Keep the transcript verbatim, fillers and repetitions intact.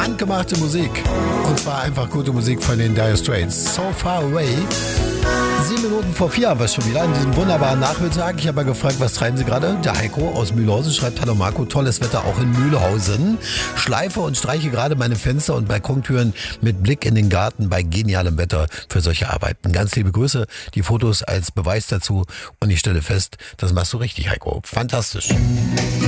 handgemachte Musik. Und zwar einfach gute Musik von den Dire Straits. So Far Away. Sieben Minuten vor vier haben wir es schon wieder an diesem wunderbaren Nachmittag. Ich habe mal gefragt, was treiben Sie gerade? Der Heiko aus Mühlhausen schreibt: Hallo Marco, tolles Wetter auch in Mühlhausen. Schleife und streiche gerade meine Fenster und Balkontüren mit Blick in den Garten bei genialem Wetter für solche Arbeiten. Ganz liebe Grüße, die Fotos als Beweis dazu. Und ich stelle fest, das machst du richtig, Heiko. Fantastisch.